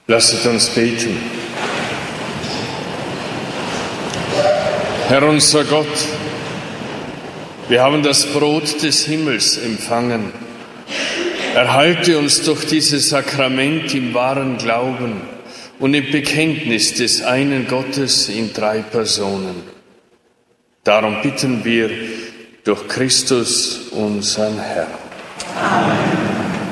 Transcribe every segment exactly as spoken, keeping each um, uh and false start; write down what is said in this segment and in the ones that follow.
Lasset uns beten. Herr unser Gott, wir haben das Brot des Himmels empfangen. Erhalte uns durch dieses Sakrament im wahren Glauben und im Bekenntnis des einen Gottes in drei Personen. Darum bitten wir durch Christus, unseren Herrn. Amen.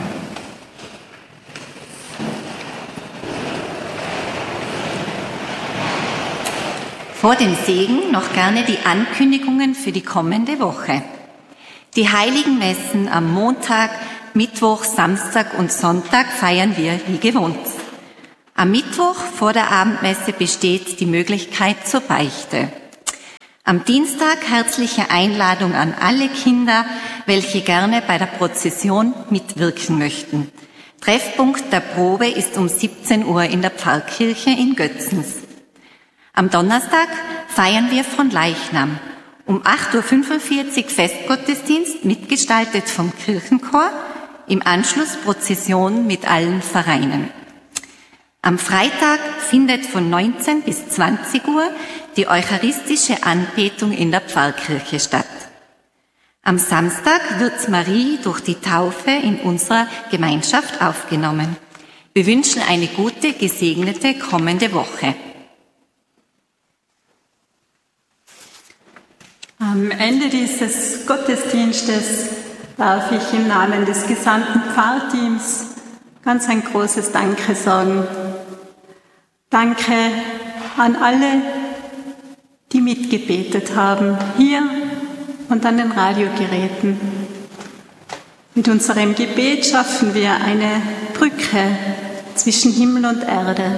Vor dem Segen noch gerne die Ankündigungen für die kommende Woche. Die heiligen Messen am Montag, Mittwoch, Samstag und Sonntag feiern wir wie gewohnt. Am Mittwoch vor der Abendmesse besteht die Möglichkeit zur Beichte. Am Dienstag herzliche Einladung an alle Kinder, welche gerne bei der Prozession mitwirken möchten. Treffpunkt der Probe ist um siebzehn Uhr in der Pfarrkirche in Götzens. Am Donnerstag feiern wir von Leichnam. Um acht Uhr fünfundvierzig Festgottesdienst, mitgestaltet vom Kirchenchor, im Anschluss Prozession mit allen Vereinen. Am Freitag findet von neunzehn bis zwanzig Uhr die eucharistische Anbetung in der Pfarrkirche statt. Am Samstag wird Marie durch die Taufe in unserer Gemeinschaft aufgenommen. Wir wünschen eine gute, gesegnete kommende Woche. Am Ende dieses Gottesdienstes darf ich im Namen des gesamten Pfarrteams ganz ein großes Danke sagen. Danke an alle, die mitgebetet haben, hier und an den Radiogeräten. Mit unserem Gebet schaffen wir eine Brücke zwischen Himmel und Erde.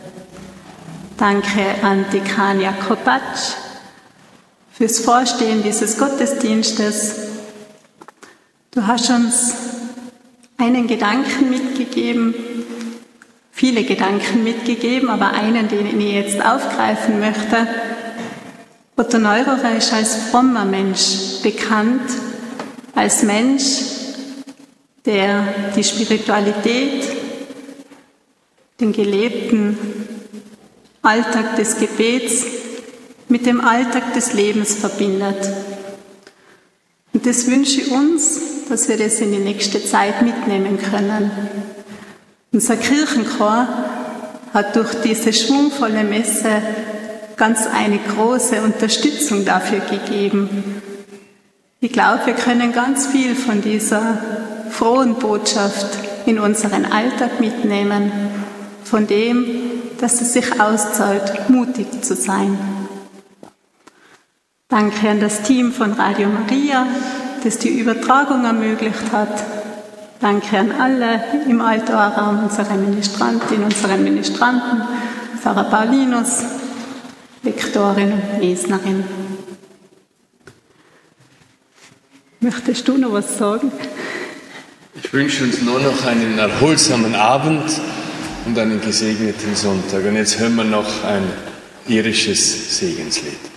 Danke an Dekan Jakob Batsch fürs Vorstehen dieses Gottesdienstes. Du hast uns einen Gedanken mitgegeben, viele Gedanken mitgegeben, aber einen, den ich jetzt aufgreifen möchte. Otto Neururer ist als frommer Mensch bekannt, als Mensch, der die Spiritualität, den gelebten Alltag des Gebets mit dem Alltag des Lebens verbindet. Und das wünsche ich uns, dass wir das in die nächste Zeit mitnehmen können. Unser Kirchenchor hat durch diese schwungvolle Messe ganz eine große Unterstützung dafür gegeben. Ich glaube, wir können ganz viel von dieser frohen Botschaft in unseren Alltag mitnehmen, von dem, dass es sich auszahlt, mutig zu sein. Danke an das Team von Radio Maria, das die Übertragung ermöglicht hat. Danke an alle im Altarraum, unsere Ministrantin, unseren Ministranten, Pfarrer Paulinus, Lektorin und Lesnerin. Möchtest du noch was sagen? Ich wünsche uns nur noch einen erholsamen Abend und einen gesegneten Sonntag. Und jetzt hören wir noch ein irisches Segenslied.